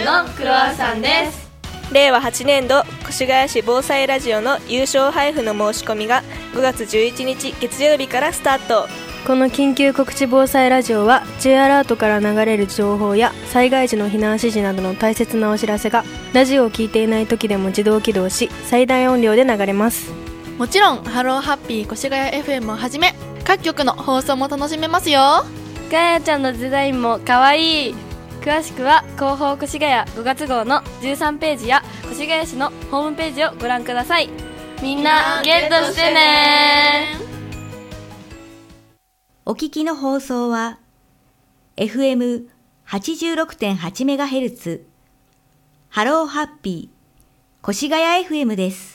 のクロワッサンです。 令和8年度越谷市防災ラジオの優勝配布の申し込みが5月11日月曜日からスタート。 この緊急告知防災ラジオは J アラートから流れる情報や災害時の避難指示などの大切なお知らせがラジオを聞いていない時でも自動起動し最大音量で流れます。 もちろんハローハッピー越谷 FM をはじめ各局の放送も楽しめますよ。 ガヤちゃんのデザインもかわいい。詳しくは広報越谷5月号の13ページや越谷市のホームページをご覧ください。みんなゲットしてね。 お聞きの放送は FM86.8MHz ハローハッピー越谷 FM です。